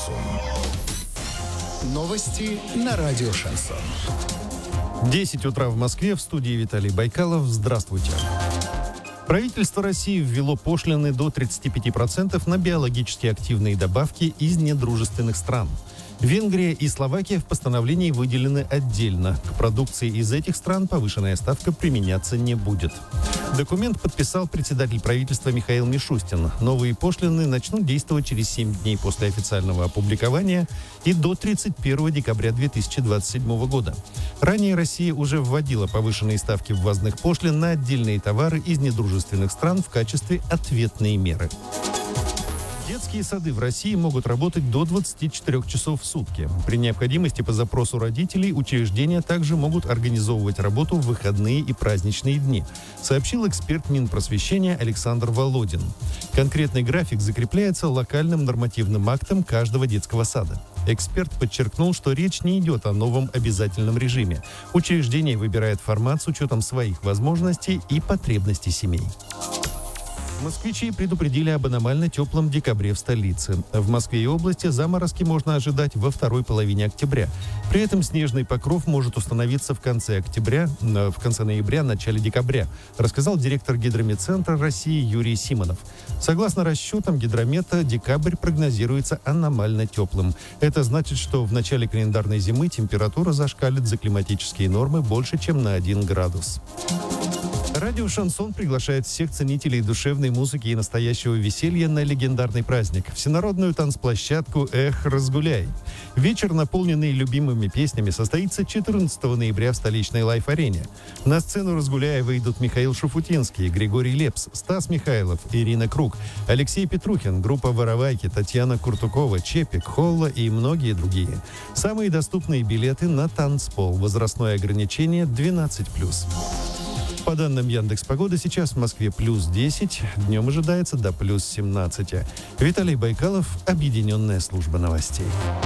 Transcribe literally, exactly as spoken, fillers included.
Шансон. Новости на радио Шансон. десять утра в Москве, в студии Виталий Байкалов. Здравствуйте. Правительство России ввело пошлины до тридцати пяти процентов на биологически активные добавки из недружественных стран. Венгрия и Словакия в постановлении выделены отдельно. К продукции из этих стран повышенная ставка применяться не будет. Документ подписал председатель правительства Михаил Мишустин. Новые пошлины начнут действовать через семь дней после официального опубликования и до тридцать первого декабря две тысячи двадцать седьмого года. Ранее Россия уже вводила повышенные ставки ввозных пошлин на отдельные товары из недружественных стран в качестве ответной меры. Детские сады в России могут работать до двадцати четырёх часов в сутки. При необходимости по запросу родителей учреждения также могут организовывать работу в выходные и праздничные дни, сообщил эксперт Минпросвещения Александр Володин. Конкретный график закрепляется локальным нормативным актом каждого детского сада. Эксперт подчеркнул, что речь не идет о новом обязательном режиме. Учреждение выбирает формат с учетом своих возможностей и потребностей семей. Москвичи предупредили об аномально теплом декабре в столице. В Москве и области заморозки можно ожидать во второй половине октября. При этом снежный покров может установиться в конце октября, в конце ноября, начале декабря, рассказал директор Гидрометцентра России Юрий Симонов. Согласно расчетам Гидромета, декабрь прогнозируется аномально теплым. Это значит, что в начале календарной зимы температура зашкалит за климатические нормы больше, чем на один градус. Радио «Шансон» приглашает всех ценителей душевной музыки и настоящего веселья на легендарный праздник – всенародную танцплощадку «Эх, разгуляй». Вечер, наполненный любимыми песнями, состоится четырнадцатого ноября в столичной Лайф-арене. На сцену «Разгуляя» выйдут Михаил Шуфутинский, Григорий Лепс, Стас Михайлов, Ирина Круг, Алексей Петрухин, группа «Воровайки», Татьяна Куртукова, Чепик, Холла и многие другие. Самые доступные билеты на танцпол. Возрастное ограничение двенадцать плюс. По данным Яндекс.Погоды, сейчас в Москве плюс десять, днем ожидается до плюс семнадцати. Виталий Байкалов, Объединенная служба новостей.